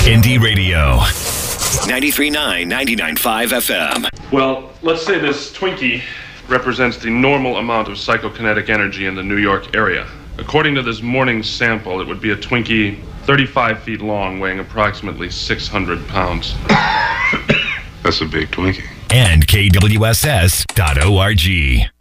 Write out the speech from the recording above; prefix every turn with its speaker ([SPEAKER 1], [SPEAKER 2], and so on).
[SPEAKER 1] Indie Radio. 93.9, 99.5 FM.
[SPEAKER 2] Well, let's say this Twinkie represents the normal amount of psychokinetic energy in the New York area. According to this morning's sample, it would be a Twinkie 35 feet long, weighing approximately 600 pounds.
[SPEAKER 3] That's a big Twinkie.
[SPEAKER 1] And KWSS.org.